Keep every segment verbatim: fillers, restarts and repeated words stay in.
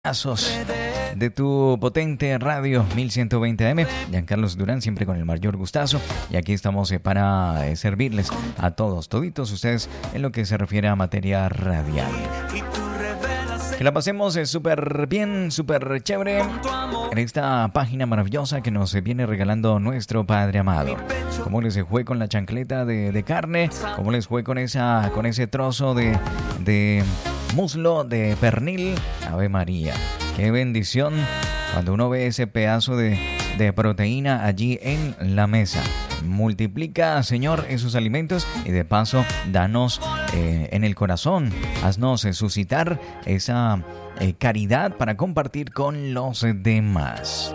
de tu potente radio mil ciento veinte A M. Giancarlos Durán, siempre con el mayor gustazo. Y aquí estamos eh, para eh, servirles a todos, toditos ustedes en lo que se refiere a materia radial. Que la pasemos eh, súper bien, súper chévere en esta página maravillosa que nos viene regalando nuestro Padre amado. ¿Cómo les fue con la chancleta de, de carne? ¿Cómo les fue con, esa, con ese trozo de... de muslo de pernil? Ave María, qué bendición cuando uno ve ese pedazo de, de proteína allí en la mesa. Multiplica, Señor, esos alimentos y de paso danos eh, en el corazón, haznos eh, suscitar esa eh, caridad para compartir con los demás.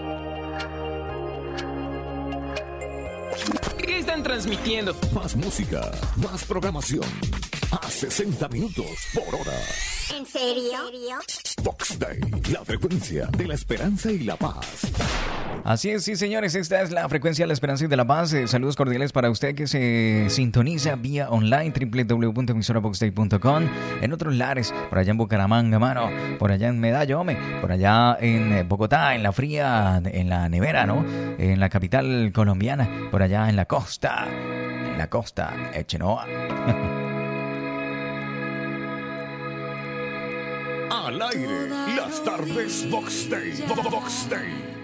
¿Qué están transmitiendo? Más música, más programación. A sesenta minutos por hora. ¿En serio? Vox Day, la frecuencia de la esperanza y la paz. Así es, sí, señores, esta es la frecuencia de la esperanza y de la paz. Eh, saludos cordiales para usted que se sintoniza vía online, doble u doble u doble u punto emisora vox day punto com. En otros lares, por allá en Bucaramanga, mano, por allá en Medallo, hombre, por allá en Bogotá, en la fría, en la nevera, ¿no? En la capital colombiana, por allá en la costa, en la costa, Echenoa. Al aire, las tardes Vox Day. Vox Day.